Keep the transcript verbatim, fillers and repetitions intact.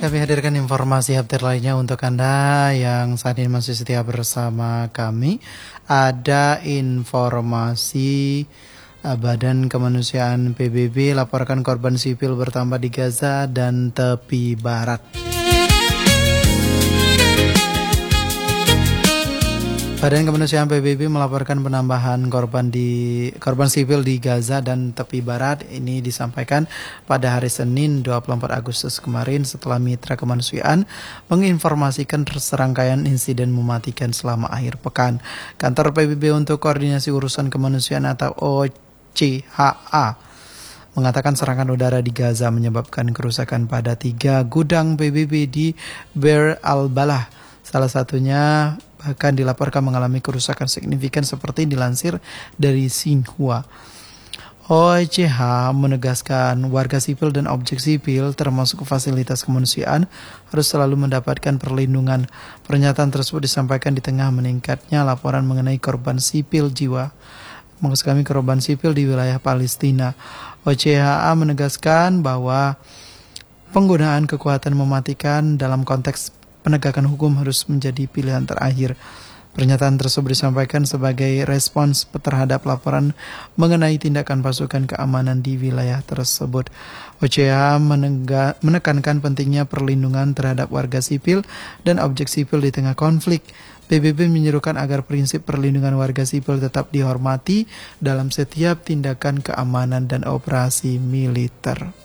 Kami hadirkan informasi update lainnya untuk Anda yang saat ini masih setia bersama kami. Ada informasi uh, Badan Kemanusiaan P B B laporkan korban sipil bertambah di Gaza dan tepi barat. Badan Kemanusiaan P B B melaporkan penambahan korban di korban sipil di Gaza dan tepi barat. Ini disampaikan pada hari Senin dua puluh empat Agustus kemarin setelah mitra kemanusiaan menginformasikan serangkaian insiden mematikan selama akhir pekan. Kantor P B B untuk Koordinasi Urusan Kemanusiaan atau O C H A mengatakan serangan udara di Gaza menyebabkan kerusakan pada tiga gudang P B B di Beir al-Balah. Salah satunya bahkan dilaporkan mengalami kerusakan signifikan seperti dilansir dari Xinhua. O C H menegaskan warga sipil dan objek sipil termasuk fasilitas kemanusiaan harus selalu mendapatkan perlindungan. Pernyataan tersebut disampaikan di tengah meningkatnya laporan mengenai korban sipil jiwa. Maksud kami korban sipil di wilayah Palestina. O C H A menegaskan bahwa penggunaan kekuatan mematikan dalam konteks penegakan hukum harus menjadi pilihan terakhir. Pernyataan tersebut disampaikan sebagai respons terhadap laporan mengenai tindakan pasukan keamanan di wilayah tersebut. O C H A menega, menekankan pentingnya perlindungan terhadap warga sipil dan objek sipil di tengah konflik. P B B menyerukan agar prinsip perlindungan warga sipil tetap dihormati dalam setiap tindakan keamanan dan operasi militer.